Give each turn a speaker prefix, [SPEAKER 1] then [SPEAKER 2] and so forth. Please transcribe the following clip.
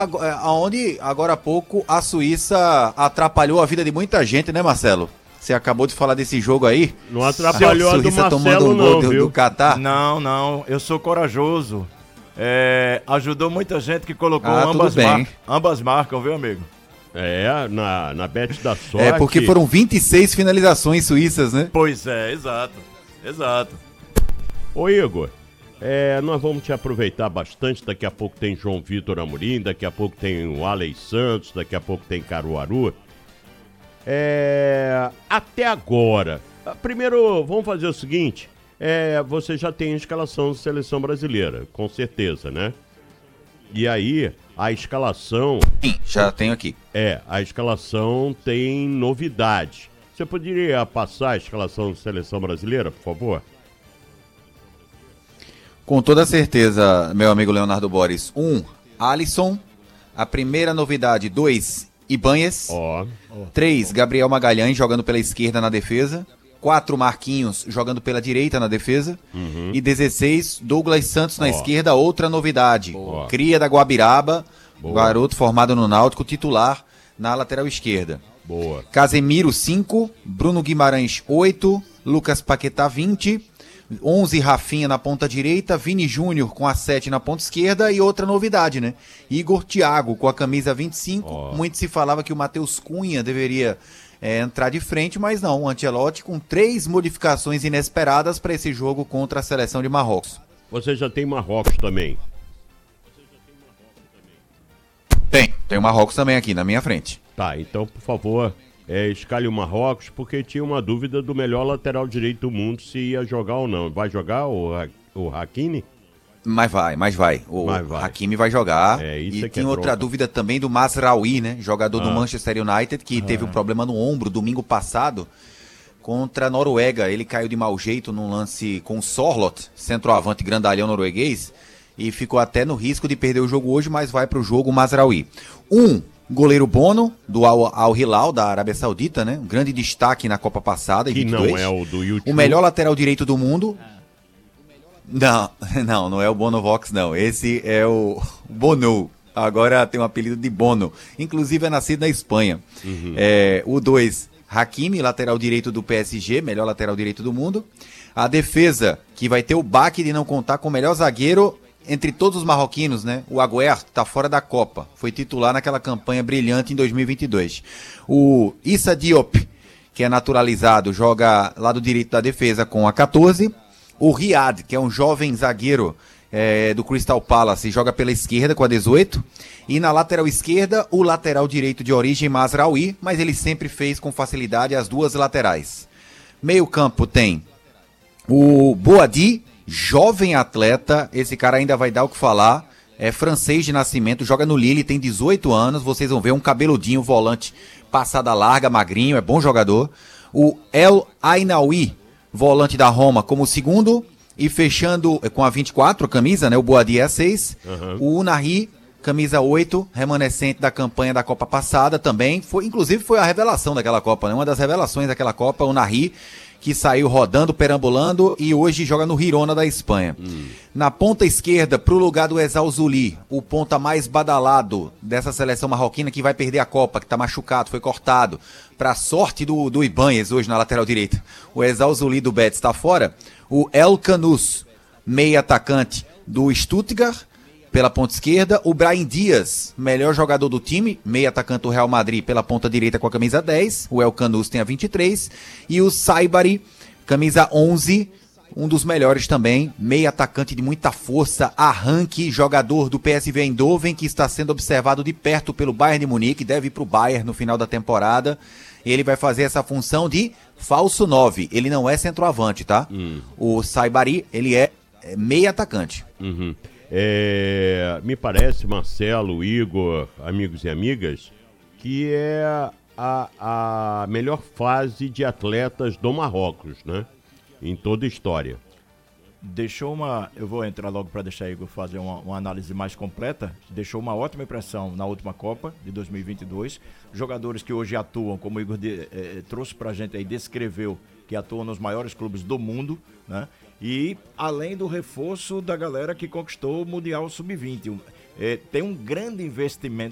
[SPEAKER 1] Aonde, agora há pouco, a Suíça atrapalhou a vida de muita gente, né, Marcelo? Você acabou de falar desse jogo aí.
[SPEAKER 2] Não atrapalhou a do Marcelo, não, viu?
[SPEAKER 1] Do Catar.
[SPEAKER 3] Não, eu sou corajoso. Ajudou muita gente que colocou ambas marcam, viu, amigo?
[SPEAKER 2] Na Bet da Sorte.
[SPEAKER 1] Porque foram 26 finalizações suíças, né?
[SPEAKER 3] Pois é, exato.
[SPEAKER 2] Ô, Igor, nós vamos te aproveitar bastante. Daqui a pouco tem João Vitor Amorim, daqui a pouco tem o Alex Santos, daqui a pouco tem Caruaru. Até agora, primeiro vamos fazer o seguinte, você já tem a escalação da seleção brasileira, com certeza, né? E aí, a escalação...
[SPEAKER 1] Sim, já tenho aqui.
[SPEAKER 2] A escalação tem novidades. Você poderia passar a escalação da seleção brasileira, por favor?
[SPEAKER 1] Com toda certeza, meu amigo Leonardo Boris. 1, Alisson. A primeira novidade, 2, Ibanez. 3, Gabriel Magalhães jogando pela esquerda na defesa. 4, Marquinhos jogando pela direita na defesa. E 16, Douglas Santos na esquerda, outra novidade. Cria da Guabiraba, garoto formado no Náutico, titular na lateral esquerda. Casemiro 5, Bruno Guimarães 8, Lucas Paquetá 20, 11 Rafinha na ponta direita, Vini Júnior com a 7 na ponta esquerda e outra novidade, né? Igor Thiago com a camisa 25. Muito se falava que o Matheus Cunha deveria entrar de frente, mas não. O Ancelotti com 3 modificações inesperadas para esse jogo contra a seleção de Marrocos.
[SPEAKER 2] Você já tem Marrocos também?
[SPEAKER 1] Tem o Marrocos também aqui na minha frente.
[SPEAKER 2] Tá, então por favor, escalhe o Marrocos, porque tinha uma dúvida do melhor lateral direito do mundo se ia jogar ou não. Vai jogar o Hakimi?
[SPEAKER 1] Mas vai. O Hakimi vai jogar. E tem outra dúvida também do Mazraoui, né? Jogador do Manchester United, que teve um problema no ombro domingo passado contra a Noruega. Ele caiu de mau jeito num lance com o Sorloth, centroavante grandalhão norueguês, e ficou até no risco de perder o jogo hoje, mas vai pro jogo o Mazraoui. Goleiro Bono, do Al Hilal, da Arábia Saudita, né? Um grande destaque na Copa passada, em 22.
[SPEAKER 2] Não é o do YouTube.
[SPEAKER 1] O melhor lateral direito do mundo. Não é o Bono Vox, não. Esse é o Bono. Agora tem o apelido de Bono. Inclusive é nascido na Espanha. O 2, Hakimi, lateral direito do PSG, melhor lateral direito do mundo. A defesa, que vai ter o baque de não contar com o melhor zagueiro entre todos os marroquinos, né? O Agüer tá fora da Copa. Foi titular naquela campanha brilhante em 2022. O Issa Diop, que é naturalizado, joga lado direito da defesa com a 14. O Riyad, que é um jovem zagueiro do Crystal Palace, joga pela esquerda com a 18. E na lateral esquerda, o lateral direito de origem Mazraoui, mas ele sempre fez com facilidade as duas laterais. Meio campo tem o Boadi, jovem atleta, esse cara ainda vai dar o que falar, é francês de nascimento, joga no Lille, tem 18 anos, vocês vão ver um cabeludinho, volante, passada larga, magrinho, é bom jogador. O El Ainaoui, volante da Roma, como segundo, e fechando com a 24, a camisa, né, o Boadi é a 6, o Unai, camisa 8, remanescente da campanha da Copa passada também, inclusive foi a revelação daquela Copa, né, uma das revelações daquela Copa, o Unai, que saiu rodando, perambulando e hoje joga no Girona da Espanha. Na ponta esquerda, pro lugar do Ezal Zuli, o ponta mais badalado dessa seleção marroquina que vai perder a Copa, que tá machucado, foi cortado. Pra sorte do Ibanez hoje na lateral direita. O Ezal Zuli do Betis está fora. O El Kanous, meia atacante do Stuttgart, pela ponta esquerda, o Brahim Dias, melhor jogador do time, meio atacante do Real Madrid pela ponta direita com a camisa 10, o El Kanous tem a 23, e o Saibari, camisa 11, um dos melhores também, meio atacante de muita força, arranque, jogador do PSV Eindhoven, que está sendo observado de perto pelo Bayern de Munique, deve ir para o Bayern no final da temporada. Ele vai fazer essa função de falso 9, ele não é centroavante, tá? O Saibari, ele é meio atacante.
[SPEAKER 2] Me parece, Marcelo, Igor, amigos e amigas, que é a melhor fase de atletas do Marrocos, né? Em toda a história.
[SPEAKER 3] Eu vou entrar logo para deixar Igor fazer uma análise mais completa. Deixou uma ótima impressão na última Copa de 2022. Jogadores que hoje atuam, como o Igor trouxe pra gente aí, descreveu, que atuam nos maiores clubes do mundo, né? E além do reforço da galera que conquistou o Mundial Sub-20. tem um grande investimento